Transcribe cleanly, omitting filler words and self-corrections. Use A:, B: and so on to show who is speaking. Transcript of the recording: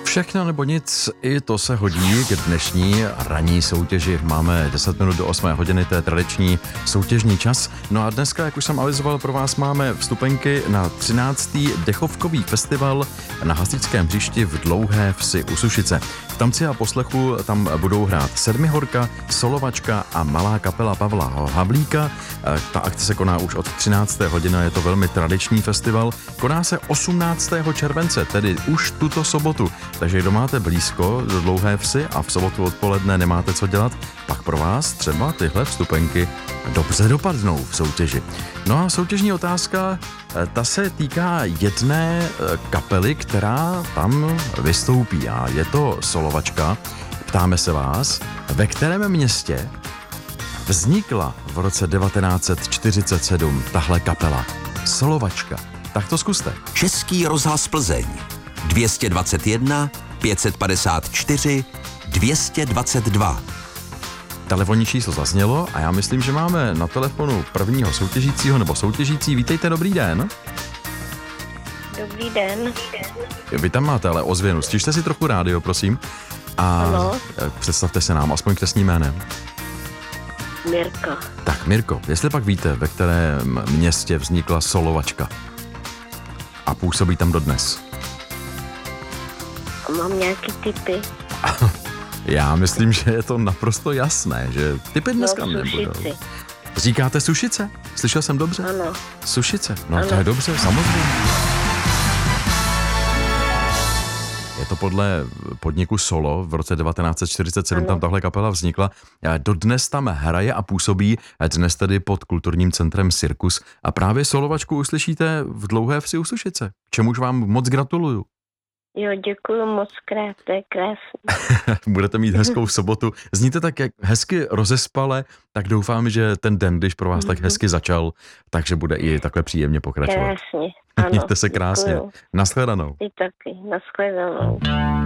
A: Všechno nebo nic, i to se hodí k dnešní ranní soutěži. Máme 10 minut do 8 hodiny, to je tradiční soutěžní čas. No a dneska, jak už jsem avizoval, pro vás máme vstupenky na 13. dechovkový festival na Hasičském hřišti v Dlouhé Vsi u Sušice. V tanci a poslechu tam budou hrát Sedmihorka, Solovačka a malá kapela Pavla Havlíka. Ta akce se koná už od 13. hodiny, je to velmi tradiční festival. Koná se 18. července, tedy už tuto sobotu. Takže kdo máte blízko do Dlouhé Vsi a v sobotu odpoledne nemáte co dělat, pak pro vás třeba tyhle vstupenky dobře dopadnou v soutěži. No a soutěžní otázka, ta se týká jedné kapely, která tam vystoupí a je to Solovačka. Ptáme se vás, ve kterém městě vznikla v roce 1947 tahle kapela Solovačka. Tak to zkuste.
B: Český rozhlas Plzeň 221 554 222.
A: Telefonní číslo zaznělo a já myslím, že máme na telefonu prvního soutěžícího nebo soutěžící. Vítejte, dobrý den.
C: Dobrý den.
A: Vy tam máte ale ozvěnu. Stižte si trochu rádio, prosím. A
C: ano.
A: Představte se nám, aspoň křestním jménem.
C: Mirka.
A: Tak Mirko, jestli pak víte, ve kterém městě vznikla Solovačka a působí tam dodnes?
C: Mám nějaký tipy?
A: Já myslím, že je to naprosto jasné, že typy dneska nebudou.
C: Sušici.
A: Říkáte Sušice? Slyšel jsem dobře?
C: Ano.
A: Sušice, no
C: Ano.
A: to je dobře, samozřejmě. Je to podle podniku Solo, v roce 1947
C: Ano.
A: tam tahle kapela vznikla. Dodnes tam hraje a působí, dnes tedy pod kulturním centrem Cirkus. A právě Solovačku uslyšíte v Dlouhé Vsi u Sušice, čemuž vám moc gratuluju.
C: Jo, děkuju moc krát, to je krásný.
A: Budete mít hezkou sobotu. Zníte tak jak hezky rozespale, tak doufám, že ten den, když pro vás tak hezky začal, takže bude i takhle příjemně pokračovat.
C: Krásně, ano.
A: Mějte se krásně.
C: Děkuju.
A: Nashledanou.
C: Ty taky, nashledanou.